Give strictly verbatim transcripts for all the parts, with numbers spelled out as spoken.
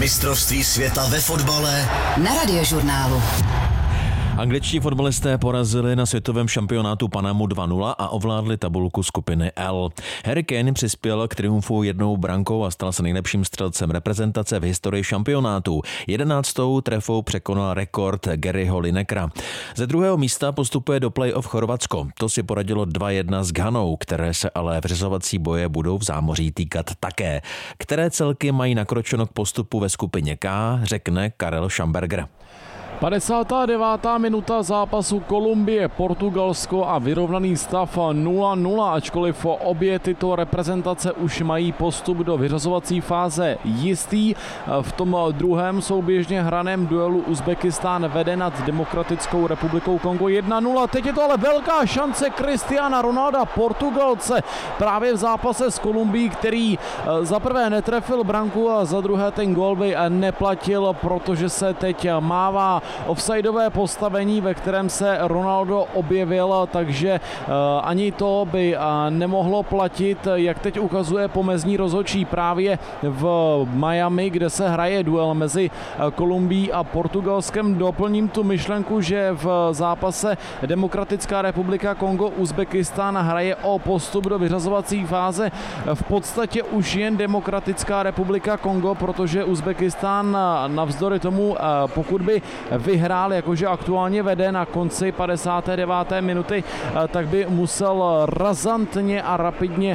Mistrovství světa ve fotbale na Radiožurnálu. Angličtí fotbalisté porazili na světovém šampionátu Panamu dva nula a ovládli tabulku skupiny L. Harry Kane přispěl k triumfu jednou brankou a stal se nejlepším střelcem reprezentace v historii šampionátu. Jedenáctou trefou překonal rekord Garyho Linekera. Ze druhého místa postupuje do play-off Chorvatsko. To si poradilo dva jedna s Ghanou, které se ale vřezovací boje budou v zámoří týkat také. Které celky mají nakročeno k postupu ve skupině K, řekne Karel Schamberger. padesátá devátá minuta zápasu Kolumbie, Portugalsko a vyrovnaný stav nula nula, ačkoliv obě tyto reprezentace už mají postup do vyřazovací fáze jistý. V tom druhém souběžně hraném duelu Uzbekistán vede nad Demokratickou republikou Kongo jedna nula. Teď je to ale velká šance Cristiana Ronalda, Portugalce, právě v zápase s Kolumbií, který za prvé netrefil branku a za druhé ten gól by neplatil, protože se teď mává offsideové postavení, ve kterém se Ronaldo objevil, takže ani to by nemohlo platit, jak teď ukazuje pomezní rozhodčí právě v Miami, kde se hraje duel mezi Kolumbií a Portugalskem. Doplním tu myšlenku, že v zápase Demokratická republika Kongo Uzbekistán hraje o postup do vyřazovací fáze v podstatě už jen Demokratická republika Kongo, protože Uzbekistán navzdory tomu, pokud by vyhrál, jakože aktuálně vede na konci padesáté deváté minuty, tak by musel razantně a rapidně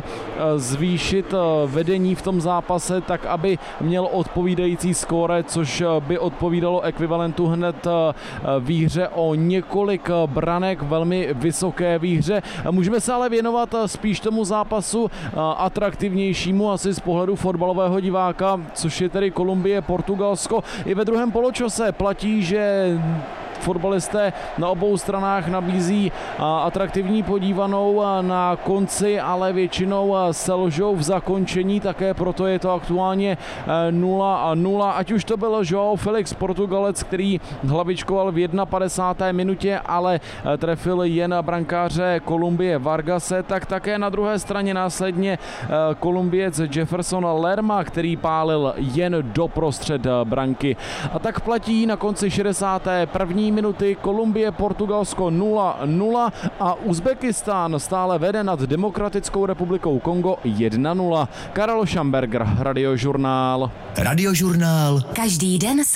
zvýšit vedení v tom zápase, tak aby měl odpovídající skóre, což by odpovídalo ekvivalentu hned výhře o několik branek, velmi vysoké výhře. Můžeme se ale věnovat spíš tomu zápasu atraktivnějšímu asi z pohledu fotbalového diváka, což je tedy Kolumbie, Portugalsko. I ve druhém poločase platí, že fotbalisté na obou stranách nabízí atraktivní podívanou na konci, ale většinou selžou v zakončení, také proto je to aktuálně nula nula. Ať už to byl João Felix, Portugalec, který hlavičkoval v padesáté první minutě, ale trefil jen brankáře Kolumbie Vargase, tak také na druhé straně následně Kolumbiec Jefferson Lerma, který pálil jen doprostřed branky. A tak platí na konci šedesáté první minuty Kolumbie, Portugalsko nula nula a Uzbekistán stále vede nad Demokratickou republikou Kongo jedna nula. Karel Schamberger, Radiožurnál. Radiožurnál. Každý den